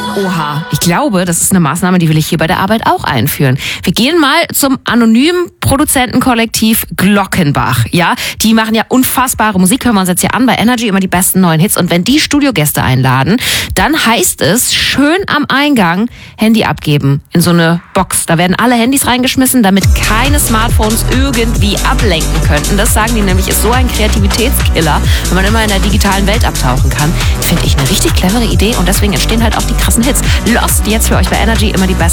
Oha, ich glaube, das ist eine Maßnahme, die will ich hier bei der Arbeit auch einführen. Wir gehen mal zum anonymen Produzentenkollektiv Glockenbach. Ja, die machen ja unfassbare Musik, hören wir uns jetzt hier an bei Energy, immer die besten neuen Hits. Und wenn die Studiogäste einladen, dann heißt es, schön am Eingang Handy abgeben in so eine Box. Da werden alle Handys reingeschmissen, damit keine Smartphones irgendwie ablenken könnten. Das sagen die nämlich, ist so ein Kreativitätskiller, wenn man immer in der digitalen Welt abtauchen kann. Finde ich eine richtig clevere Idee und deswegen entstehen halt auch die krassen Hits. Lost jetzt für euch bei Energy, immer die besten.